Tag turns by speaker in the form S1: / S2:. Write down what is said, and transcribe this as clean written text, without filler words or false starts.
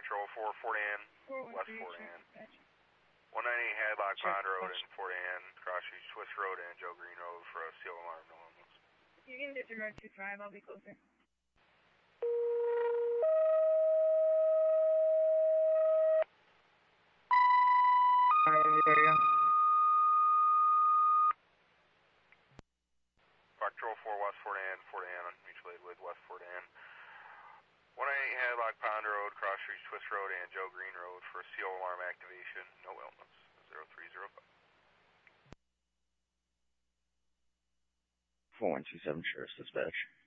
S1: Patrol 4, Fort Ann, West Fort Ann. 198 Hadlock Pond Road in Fort Ann, cross streets Swiss Road and Joe Green Road for a CO alarm, no ambulance.
S2: You can disregard 25, I'll be closer.
S1: Patrol 4, West Fort Ann, mutual aid with West Fort Ann. 198 Hadlock Pond Road, cross streets Swiss Road and Joe Green Road for a CO alarm activation, no elements. 0305.
S3: 4127 Sheriff's Dispatch.